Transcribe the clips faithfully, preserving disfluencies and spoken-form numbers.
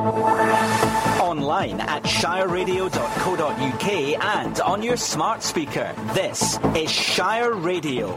Online at shire radio dot co dot uk and on your smart speaker. This is Shire Radio.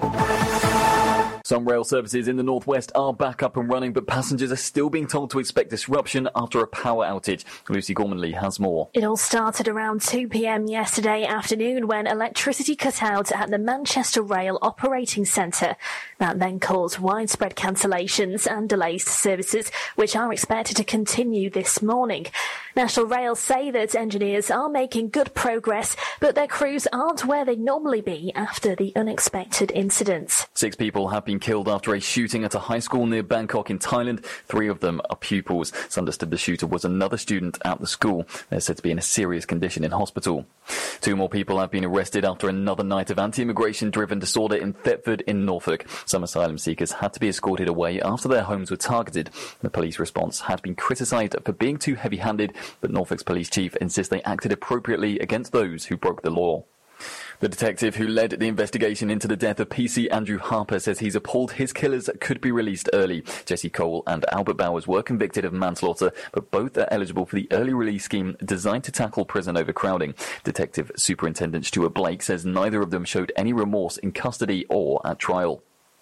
Some rail services in the northwest are back up and running, but passengers are still being told to expect disruption after a power outage. Lucy Gormanley has more. It all started around two p.m. yesterday afternoon when electricity cut out at the Manchester Rail Operating Centre. That then caused widespread cancellations and delays to services, which are expected to continue this morning. National Rail say that engineers are making good progress, but their crews aren't where they'd normally be after the unexpected incidents. Six people have been killed after a shooting at a high school near Bangkok in Thailand. Three of them are pupils. It's understood the shooter was another student at the school. They're said to be in a serious condition in hospital. Two more people have been arrested after another night of anti-immigration driven disorder in Thetford in Norfolk. Some asylum seekers had to be escorted away after their homes were targeted. The police response had been criticised for being too heavy-handed, but Norfolk's police chief insists they acted appropriately against those who broke the law. The detective who led the investigation into the death of P C Andrew Harper says he's appalled his killers could be released early. Jesse Cole and Albert Bowers were convicted of manslaughter, but both are eligible for the early release scheme designed to tackle prison overcrowding. Detective Superintendent Stuart Blake says neither of them showed any remorse in custody or at trial.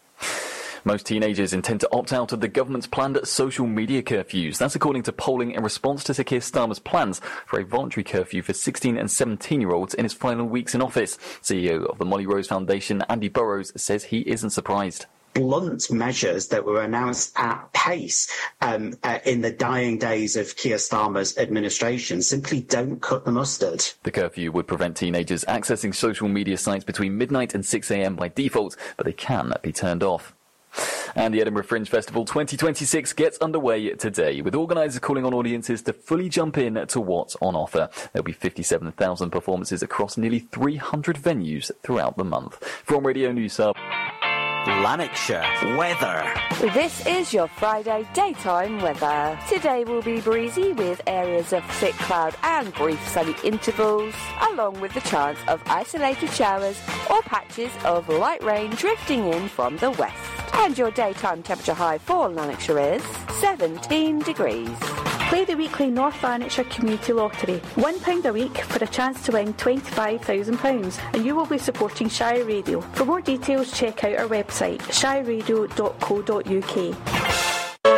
Most teenagers intend to opt out of the government's planned social media curfews. That's according to polling in response to Sir Keir Starmer's plans for a voluntary curfew for sixteen and seventeen-year-olds in his final weeks in office. C E O of the Molly Rose Foundation, Andy Burrows, says he isn't surprised. Blunt measures that were announced at pace um, uh, in the dying days of Keir Starmer's administration simply don't cut the mustard. The curfew would prevent teenagers accessing social media sites between midnight and six a.m. by default, but they can be turned off. And the Edinburgh Fringe Festival twenty twenty-six gets underway today, with organisers calling on audiences to fully jump in to what's on offer. There'll be fifty-seven thousand performances across nearly three hundred venues throughout the month. From Radio News Hub, Lanarkshire weather. This is your Friday daytime weather. Today will be breezy with areas of thick cloud and brief sunny intervals, along with the chance of isolated showers or patches of light rain drifting in from the west. And your daytime temperature high for Lanarkshire is seventeen degrees. Play the weekly North Lanarkshire Community Lottery. one pound a week for a chance to win twenty-five thousand pounds, and you will be supporting Shire Radio. For more details, check out our website, shire radio dot co dot uk.